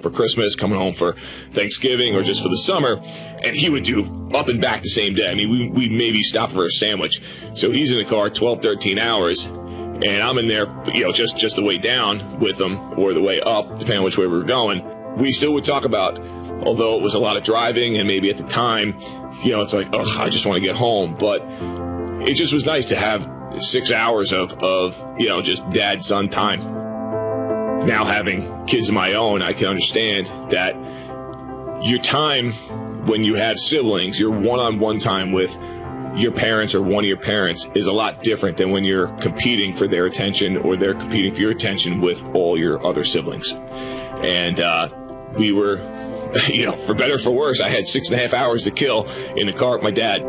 for Christmas, coming home for Thanksgiving, or just for the summer, and he would do up and back the same day. I mean, we'd maybe stop for a sandwich. So he's in the car 12, 13 hours, and I'm in there, just the way down with him, or the way up, depending on which way we were going. We still would talk about, although it was a lot of driving, and maybe at the time, it's like, oh, I just want to get home. But it just was nice to have 6 hours of just dad-son time. Now having kids of my own, I can understand that your time when you have siblings, your one-on-one time with your parents or one of your parents is a lot different than when you're competing for their attention, or they're competing for your attention with all your other siblings. And we were, for better or for worse, I had 6.5 hours to kill in the car with my dad.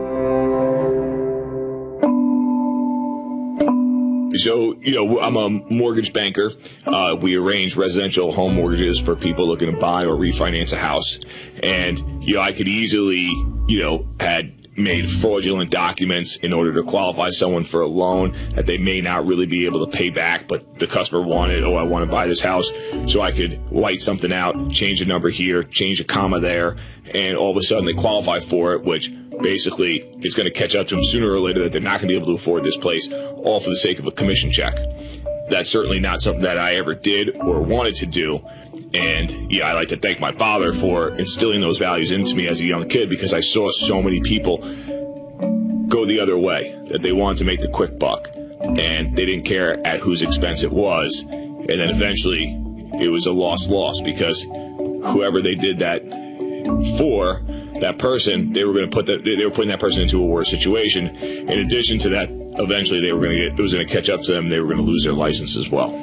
So, I'm a mortgage banker. We arrange residential home mortgages for people looking to buy or refinance a house. And, I could easily, had made fraudulent documents in order to qualify someone for a loan that they may not really be able to pay back, but the customer wanted, I want to buy this house. So I could white something out, change a number here, change a comma there, and all of a sudden they qualify for it, which basically is going to catch up to them sooner or later that they're not going to be able to afford this place, all for the sake of a commission check. That's certainly not something that I ever did or wanted to do. And I like to thank my father for instilling those values into me as a young kid, because I saw so many people go the other way, that they wanted to make the quick buck, and they didn't care at whose expense it was. And then eventually it was a loss, because whoever they did that for, that person, they were putting that person into a worse situation. In addition to that, eventually it was going to catch up to them. They were going to lose their license as well.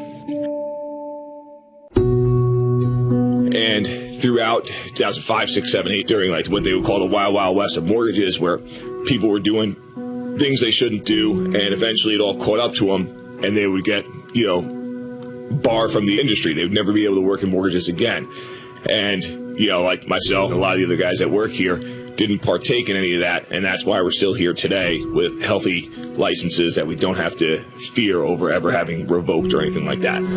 And throughout 2005, 6, 7, 8, during like what they would call the wild, wild west of mortgages, where people were doing things they shouldn't do, and eventually it all caught up to them, and they would get, barred from the industry. They would never be able to work in mortgages again. And, like myself and a lot of the other guys that work here didn't partake in any of that, and that's why we're still here today with healthy licenses that we don't have to fear over ever having revoked or anything like that.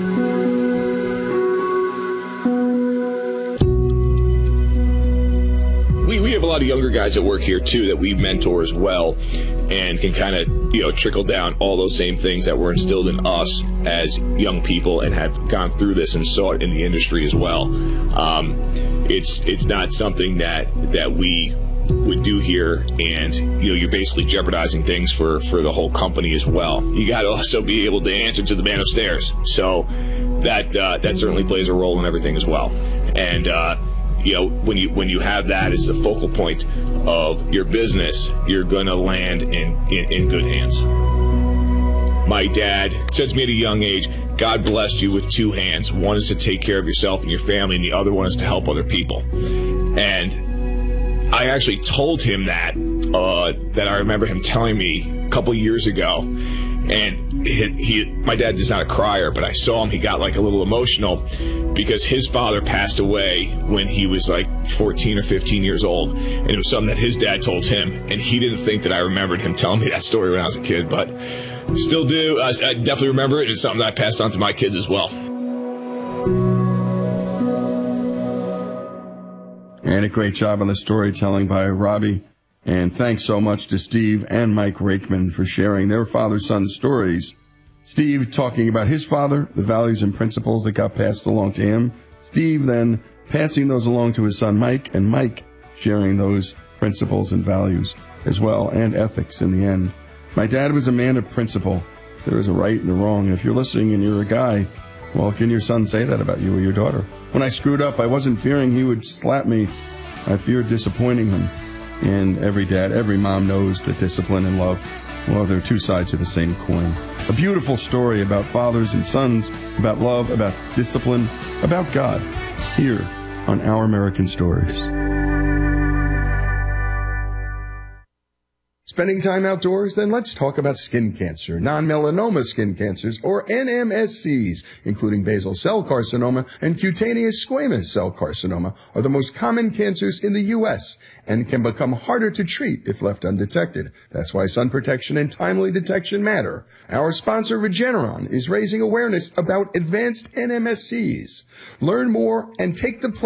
We have a lot of younger guys that work here, too, that we mentor as well, and can kind of, trickle down all those same things that were instilled in us as young people and have gone through this and saw it in the industry as well. It's not something that we would do here, and, you're basically jeopardizing things for the whole company as well. You got to also be able to answer to the man upstairs. So that certainly plays a role in everything as well. And, when you have that as the focal point of your business, you're going to land in good hands. My dad said to me at a young age, God blessed you with two hands. One is to take care of yourself and your family, and the other one is to help other people. And I actually told him that I remember him telling me a couple years ago. And my dad is not a crier, but I saw him. He got like a little emotional because his father passed away when he was like 14 or 15 years old. And it was something that his dad told him. And he didn't think that I remembered him telling me that story when I was a kid, but still do. I definitely remember it. It's something that I passed on to my kids as well. And a great job on the storytelling by Robbie. And thanks so much to Steve and Mike Rakeman for sharing their father-son stories. Steve talking about his father, the values and principles that got passed along to him. Steve then passing those along to his son Mike, and Mike sharing those principles and values as well, and ethics in the end. My dad was a man of principle. There is a right and a wrong. And if you're listening and you're a guy, well, can your son say that about you or your daughter? When I screwed up, I wasn't fearing he would slap me. I feared disappointing him. And every dad, every mom knows that discipline and love, well, they're two sides of the same coin. A beautiful story about fathers and sons, about love, about discipline, about God, here on Our American Stories. Spending time outdoors? Then let's talk about skin cancer. Non-melanoma skin cancers, or NMSCs, including basal cell carcinoma and cutaneous squamous cell carcinoma, are the most common cancers in the U.S. and can become harder to treat if left undetected. That's why sun protection and timely detection matter. Our sponsor, Regeneron, is raising awareness about advanced NMSCs. Learn more and take the